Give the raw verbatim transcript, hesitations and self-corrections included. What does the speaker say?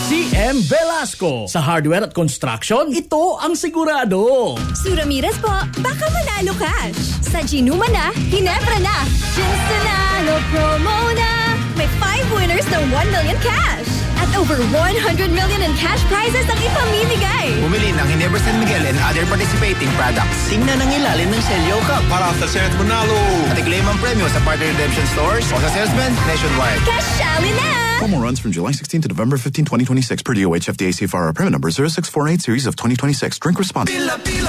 C M Velasco. Sa hardware at construction, ito ang sigurado. Suramirez po, baka manalo cash. Sa Ginuma na, Ginebra na. Ginsanalo promo na. May five winners ng one million cash. At over one hundred million in cash prizes ang ipamimigay. Bumili ng Ginebra San Miguel and other participating products. Tingnan ang ilalim ng Celio Cup para sa Senate Manalo. At i-claim ang premyo sa partner redemption stores o sa salesman nationwide. Cashali na! Promo runs from July sixteenth to November fifteenth, twenty twenty-six per D O H F D A C F R. Permit number zero six four eight series of twenty twenty-six. Drink responsibly.